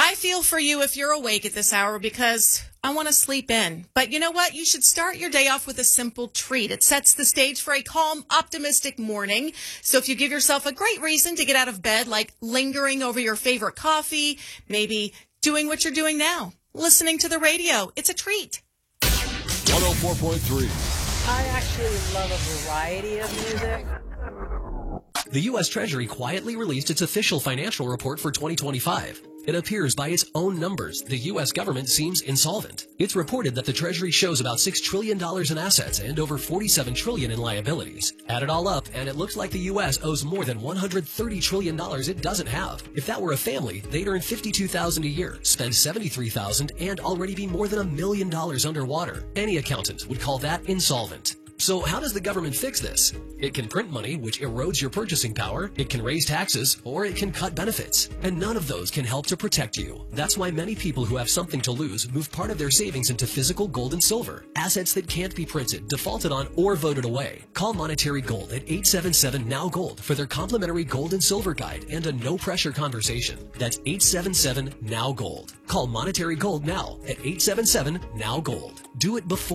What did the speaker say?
I feel for you if you're awake at this hour because I want to sleep in. But you know what? You should start your day off with a simple treat. It sets the stage for a calm, optimistic morning. So if you give yourself a great reason to get out of bed, like lingering over your favorite coffee, maybe doing what you're doing now, listening to the radio, it's a treat. 104.3. I actually love a variety of music. The U.S. Treasury quietly released its official financial report for 2025. It appears by its own numbers, the U.S. government seems insolvent. It's reported that the Treasury shows about $6 trillion in assets and over $47 trillion in liabilities. Add it all up, and it looks like the U.S. owes more than $130 trillion it doesn't have. If that were a family, they'd earn $52,000 a year, spend $73,000, and already be more than $1 million underwater. Any accountant would call that insolvent. So how does the government fix this? It can print money, which erodes your purchasing power, it can raise taxes, or it can cut benefits. And none of those can help to protect you. That's why many people who have something to lose move part of their savings into physical gold and silver, assets that can't be printed, defaulted on, or voted away. Call Monetary Gold at 877-NOW-GOLD for their complimentary gold and silver guide and a no-pressure conversation. That's 877-NOW-GOLD. Call Monetary Gold now at 877-NOW-GOLD. Do it before